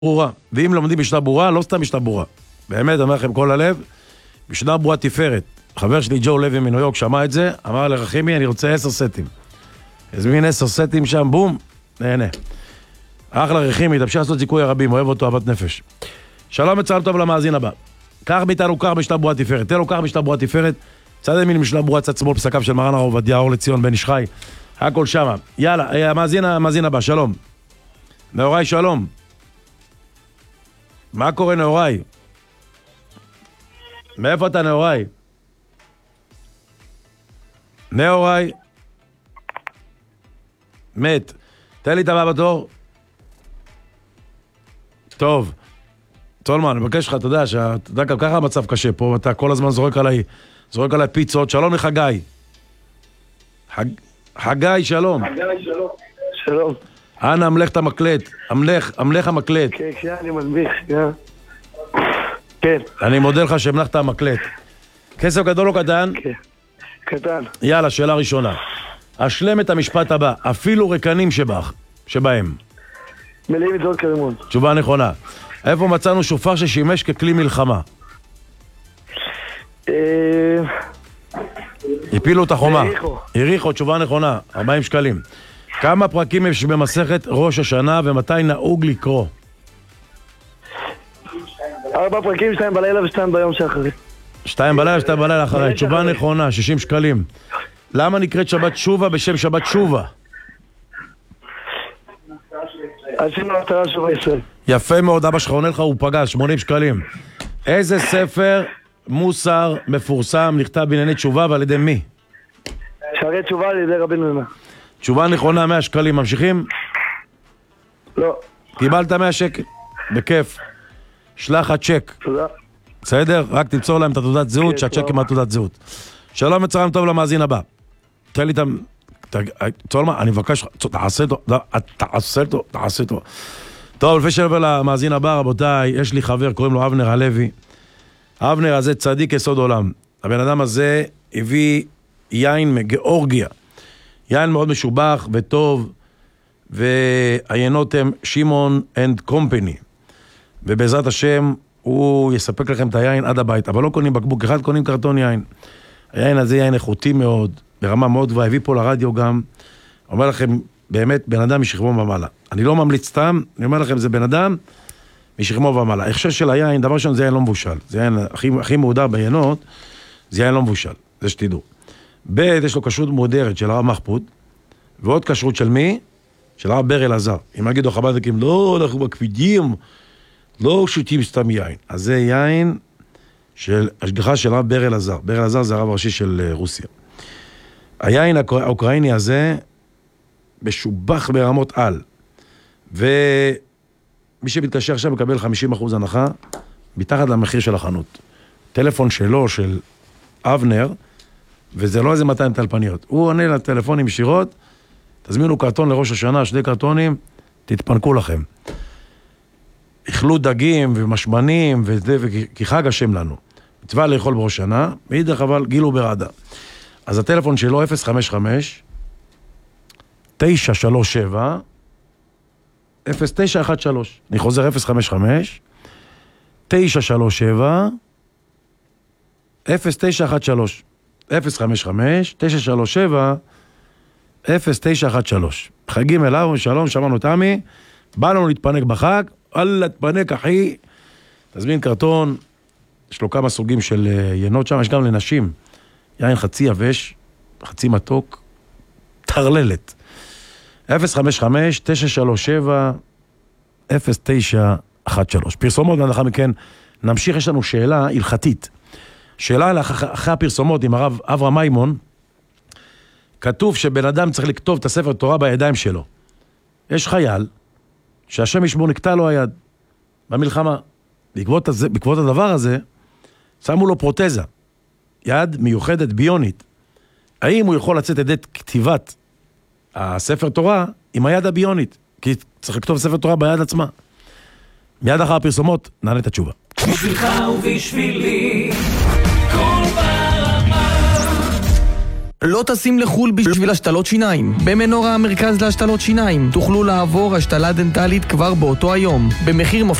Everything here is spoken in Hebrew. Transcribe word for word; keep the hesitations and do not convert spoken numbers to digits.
ברורה, ואם לומדים משנה ברורה, לא סתם משנה ברורה. באמת, אמר לכם כל הלב, משנה ברורה תפארת. חבר שלי ג'ו לוי מניו יורק שמע את זה, אמר לרחימי, אני רוצה עשר סטים. הזמין עשר סטים שם, בום, נהנה. אחלה רחימי, תמשיך לעשות זיכוי הרבים, אוהב אותו אהבת נפש. שלום וצהל טוב למאזין הבא. קח מאיתנו קח משנה ברורה תפארת. תן לו קח משנה ברורה תפארת. צד ימין משנה ברורה, צד שמאל פסקיו של מרן הרב עובדיה, אור לציון בן איש חי. הכל שמה. יאללה, המאזין, המאזין הבא, שלום. נאורי, שלום. מה קורה נאורי? מאיפה אתה נאורי? נאורי? מת. תן לי את הבא בתור. טוב. צולמן, אני מבקש לך, אתה יודע, שאתה יודע, ככה המצב קשה פה, אתה כל הזמן זורק עליי, זורק עליי פיצות. שלום לחגי. חג... חגי, שלום. חגי, שלום. שלום. אנא, המלך את המקלט. המלך, המלך המקלט. כן, כן, אני מנביך, כן. כן. אני מודה לך שהמלך את המקלט. כסף גדול או קטן? כן. קטן. יאללה, שאלה ראשונה. אשלם את המשפט הבא, אפילו רקנים שבך, שבהם. מלאים את זאת כרימון. תשובה נכונה. איפה מצאנו שופר ששימש ככלי מלחמה? הפילו את החומה. יריחו. יריחו, תשובה נכונה, ארבעים שקלים. כמה פרקים יש במסכת ראש השנה ומתי נהוג לקרוא? ארבע פרקים, שתיים בלילה ושתיים ביום שאחרי. שתיים בלילה ושתיים בלילה אחרי. תשובה נכונה, שישים שקלים. למה נקראת שבת שובה בשם שבת שובה? עשינו מטרה שובה ישראל. יפה מאוד, אבא שלך עונה לך, הוא פגש, שמונים שקלים. איזה ספר מוסר מפורסם נכתב בענייני תשובה ועל ידי מי? שערי תשובה על ידי רבינו יונה. תשובה נכונה, מאה שקלים. ממשיכים? לא. קיבלת מאה שקל? בכיף. שלח הצ'ק. תודה. בסדר? רק תמסור להם את התעודת זהות, שהצ'ק עם התעודת זהות. שלום וצהריים טוב למאזין הבא. תן לי את ה... צולמן, אני מבקש, תעשה אותו, תעשה אותו, תעשה אותו. טוב, לפני שנעבור למאזין הבא, רבותיי, יש לי חבר, קוראים לו אבנר הלוי. אבנר הזה צדיק יסוד עולם. הבן אדם הזה הביא יין מגיאורגיה. יין מאוד משובח וטוב, והיינות הם שמעון אנד קומפני. ובעזרת השם, הוא יספק לכם את היין עד הבית. אבל לא קונים בקבוק אחד, קונים קרטון יין. היין הזה יין איכותי מאוד, ברמה מאוד גבוהה, הביא פה לרדיו גם. אומר לכם, באמת, בן אדם משכמו ומעלה. אני לא ממליץ סתם, אני אומר לכם, זה בן אדם משכמו ומעלה. ההכשר של היין, דבר ראשון, זה יין לא מבושל. זה יין הכי, הכי מהודר ביינות, זה יין לא מבושל. זה שתדעו. ב' יש לו כשרות מודרת של הרב מחפוד, ועוד כשרות של מי? של הרב בר אלעזר. אם יגידו חב"דניקים, לא, אנחנו מקפידים, לא שותים סתם יין. אז זה יין של השגחה של הרב בר אלעזר. בר אלעזר זה הרב הראשי של רוסיה. היין האוקראיני הזה משובח ברמות על. ומי שמתקשר עכשיו מקבל חמישים אחוז הנחה מתחת למחיר של החנות. טלפון שלו, של אבנר, וזה לא איזה מאתיים טלפניות. הוא עונה לטלפונים ישירות, תזמינו קרטון לראש השנה, שני קרטונים, תתפנקו לכם. אכלו דגים ומשמנים, וזה, וכי חג השם לנו. מצווה לאכול בראש שנה, מאידך אבל גילו ברעדה. אז הטלפון שלו אפס חמש חמש תשע שלוש שבע אפס תשע אחת שלוש. אני חוזר אפס חמש חמש תשע שלוש שבע אפס תשע אחת שלוש. אפס חמש חמש תשע שלוש שבע אפס תשע אחת שלוש. חגים אליו, שלום, שמענו את עמי, בא לנו להתפנק בחג, אללה תפנק אחי. תזמין קרטון, יש לו כמה סוגים של ינות שם, יש גם לנשים. יין חצי יבש, חצי מתוק, תרללת. אפס חמש חמש תשע שלוש שבע אפס תשע אחת שלוש. פרסומות, ולאחר מכן נמשיך, יש לנו שאלה הלכתית. שאלה אחרי הפרסומות עם הרב אברהם מימון, כתוב שבן אדם צריך לכתוב את הספר תורה בידיים שלו. יש חייל שהשם ישמור נקטע לו היד במלחמה. בעקבות, הזה, בעקבות הדבר הזה, שמו לו פרוטזה. יד מיוחדת ביונית. האם הוא יכול לצאת עדי כתיבת הספר תורה עם היד הביונית? כי צריך לכתוב ספר תורה ביד עצמה. מיד אחר הפרסומות נענה את התשובה. בשבילך ובשבילי כל ברמה. לא טסים לחול בשביל השתלות שיניים. במנורה המרכז להשתלות שיניים תוכלו לעבור השתלה דנטלית כבר באותו היום, במחיר